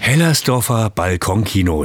Hellersdorfer Balkonkino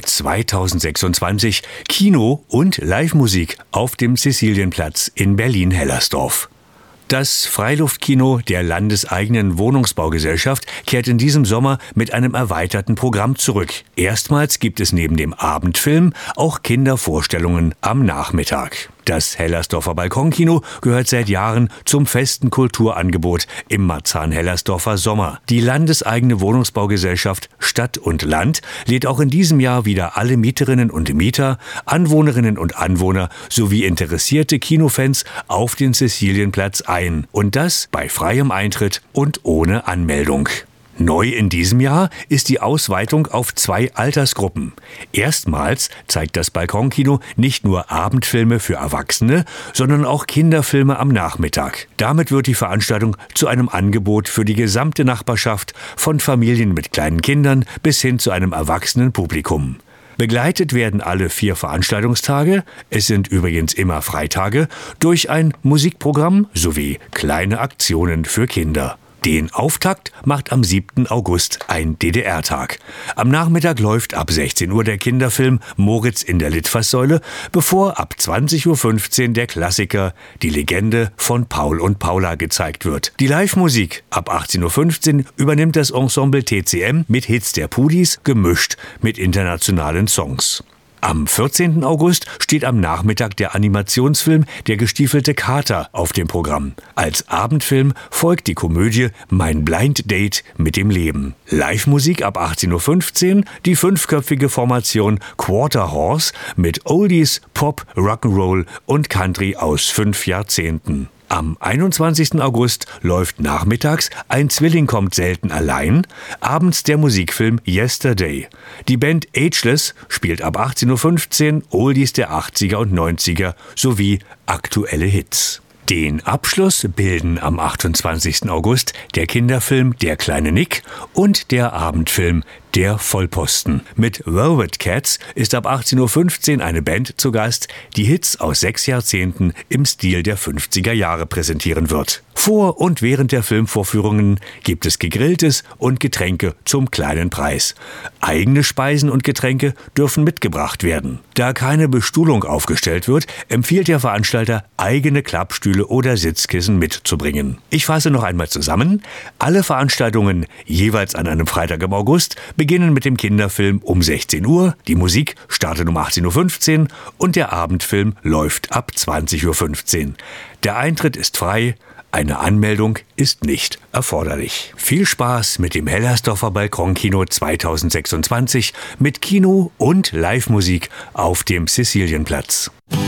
2026, Kino und Live-Musik auf dem Cäcilienplatz in Berlin-Hellersdorf. Das Freiluftkino der landeseigenen Wohnungsbaugesellschaft kehrt in diesem Sommer mit einem erweiterten Programm zurück. Erstmals gibt es neben dem Abendfilm auch Kindervorstellungen am Nachmittag. Das Hellersdorfer Balkonkino gehört seit Jahren zum festen Kulturangebot im Marzahn-Hellersdorfer Sommer. Die landeseigene Wohnungsbaugesellschaft Stadt und Land lädt auch in diesem Jahr wieder alle Mieterinnen und Mieter, Anwohnerinnen und Anwohner sowie interessierte Kinofans auf den Cäcilienplatz ein. Und das bei freiem Eintritt und ohne Anmeldung. Neu in diesem Jahr ist die Ausweitung auf 2 Altersgruppen. Erstmals zeigt das Balkonkino nicht nur Abendfilme für Erwachsene, sondern auch Kinderfilme am Nachmittag. Damit wird die Veranstaltung zu einem Angebot für die gesamte Nachbarschaft, von Familien mit kleinen Kindern bis hin zu einem erwachsenen Publikum. Begleitet werden alle 4 Veranstaltungstage, es sind übrigens immer Freitage, durch ein Musikprogramm sowie kleine Aktionen für Kinder. Den Auftakt macht am 7. August ein DDR-Tag. Am Nachmittag läuft ab 16 Uhr der Kinderfilm Moritz in der Litfaßsäule, bevor ab 20.15 Uhr der Klassiker Die Legende von Paul und Paula gezeigt wird. Die Live-Musik ab 18.15 Uhr übernimmt das Ensemble TCM mit Hits der Pudis, gemischt mit internationalen Songs. Am 14. August steht am Nachmittag der Animationsfilm Der gestiefelte Kater auf dem Programm. Als Abendfilm folgt die Komödie Mein Blind Date mit dem Leben. Live-Musik ab 18.15 Uhr, die 5-köpfige Formation Quarter Horse mit Oldies, Pop, Rock'n'Roll und Country aus 5 Jahrzehnten. Am 21. August läuft nachmittags Ein Zwilling kommt selten allein, abends der Musikfilm Yesterday. Die Band Ageless spielt ab 18.15 Uhr Oldies der 80er und 90er sowie aktuelle Hits. Den Abschluss bilden am 28. August der Kinderfilm Der kleine Nick und der Abendfilm Der Vollposten. Mit Velvet Cats ist ab 18.15 Uhr eine Band zu Gast, die Hits aus 6 Jahrzehnten im Stil der 50er Jahre präsentieren wird. Vor und während der Filmvorführungen gibt es Gegrilltes und Getränke zum kleinen Preis. Eigene Speisen und Getränke dürfen mitgebracht werden. Da keine Bestuhlung aufgestellt wird, empfiehlt der Veranstalter, eigene Klappstühle oder Sitzkissen mitzubringen. Ich fasse noch einmal zusammen. Alle Veranstaltungen, jeweils an einem Freitag im August, beginnen mit dem Kinderfilm um 16 Uhr, die Musik startet um 18.15 Uhr und der Abendfilm läuft ab 20.15 Uhr. Der Eintritt ist frei, eine Anmeldung ist nicht erforderlich. Viel Spaß mit dem Hellersdorfer Balkonkino 2026 mit Kino und Live-Musik auf dem Cäcilienplatz.